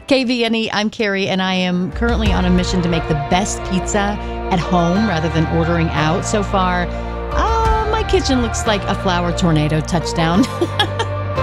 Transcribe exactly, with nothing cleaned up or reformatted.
K V N E, I'm Carrie, and I am currently on a mission to make the best pizza at home rather than ordering out. So far, uh, my kitchen looks like a flour tornado touchdown.